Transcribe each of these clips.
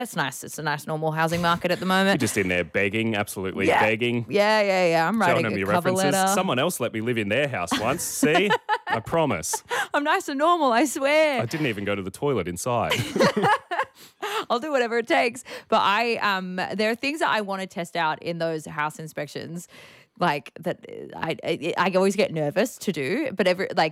It's nice. It's a nice normal housing market at the You're moment. just in there begging, absolutely Yeah. begging. Yeah. I'm Showing writing them a your cover references. letter. Someone else let me live in their house once. See? I promise. I'm nice and normal, I swear. I didn't even go to the toilet inside. I'll do whatever it takes. But there are things that I want to test out in those house inspections, like that. I always get nervous to do, but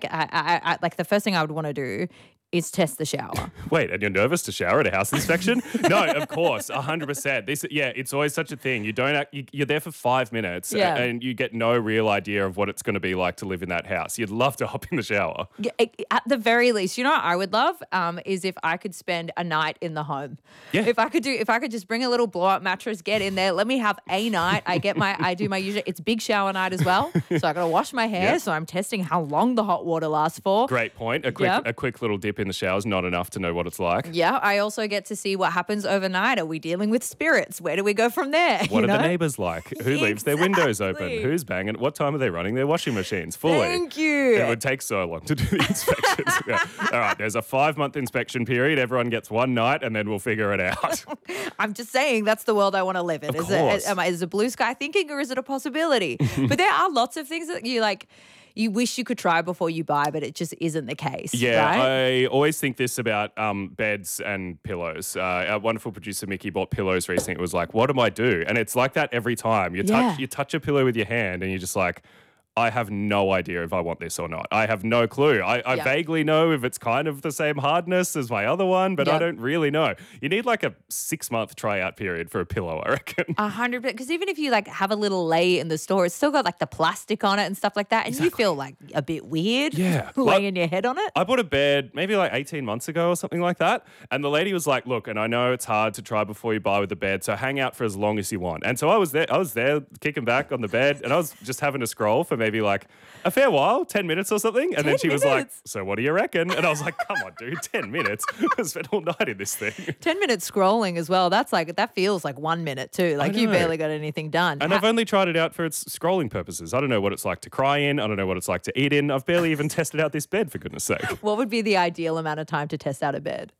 I like the first thing I would want to do is test the shower. Wait, and you're nervous to shower at a house inspection? No, of course, 100%. It's always such a thing. You're there for 5 minutes and you get no real idea of what it's going to be like to live in that house. You'd love to hop in the shower. Yeah, at the very least, you know what I would love is if I could spend a night in the home. Yeah. If I could just bring a little blow up mattress, get in there, let me have a night. I do my usual. It's big shower night as well, so I got to wash my hair. So I'm testing how long the hot water lasts for. Great point. A quick little dip in the shower is not enough to know what it's like. Yeah, I also get to see what happens overnight. Are we dealing with spirits? Where do we go from there? What are the neighbours like? Who leaves their windows open? Who's banging? What time are they running their washing machines fully? Thank you. It would take so long to do the inspections. Yeah. All right, there's a 5-month inspection period. Everyone gets one night and then we'll figure it out. I'm just saying that's the world I want to live in. Is it blue sky thinking or is it a possibility? But there are lots of things that you wish you could try before you buy, but it just isn't the case. Yeah, right? I always think this about beds and pillows. Our wonderful producer Mickey bought pillows recently. It was like, what do I do? And it's like that every time. You touch a pillow with your hand and you're just like, I have no idea if I want this or not. I have no clue. I vaguely know if it's kind of the same hardness as my other one, but I don't really know. You need like a 6-month tryout period for a pillow, I reckon. 100%. Because even if you like have a little lay in the store, it's still got like the plastic on it and stuff like that. And you feel like a bit weird laying your head on it. I bought a bed maybe like 18 months ago or something like that. And the lady was like, look, and I know it's hard to try before you buy with the bed, so hang out for as long as you want. And so I was there kicking back on the bed and I was just having to scroll for maybe like a fair while, 10 minutes or something. And then she was like, so what do you reckon? And I was like, come on, dude, 10 minutes. I spent all night in this thing. 10 minutes scrolling as well. That feels like 1 minute too. Like you barely got anything done. And I've only tried it out for its scrolling purposes. I don't know what it's like to cry in. I don't know what it's like to eat in. I've barely even tested out this bed, for goodness sake. What would be the ideal amount of time to test out a bed?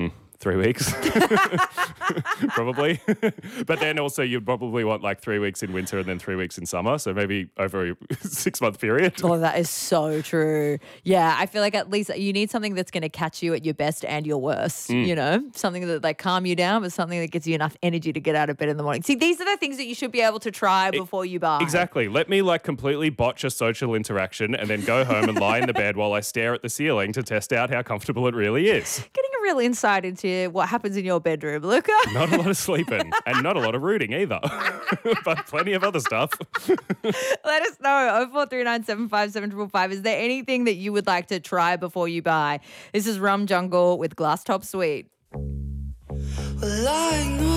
3 weeks, probably. But then also you probably want like 3 weeks in winter and then 3 weeks in summer. So maybe over a 6-month period. Oh, that is so true. Yeah, I feel like at least you need something that's going to catch you at your best and your worst, you know? Something that like calm you down, but something that gives you enough energy to get out of bed in the morning. See, these are the things that you should be able to try before you buy. Exactly. Let me like completely botch a social interaction and then go home and lie in the bed while I stare at the ceiling to test out how comfortable it really is. Getting a real insight into what happens in your bedroom, Luca. Not a lot of sleeping and not a lot of rooting either, but plenty of other stuff. Let us know. 0439757555. Is there anything that you would like to try before you buy? This is Rum Jungle with Glass Top Suite. Well, I know